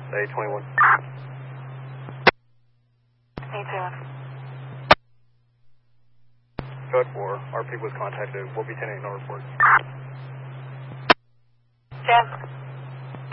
A21. A21. Code 4, RP was contacted. We'll be sending no report. 10.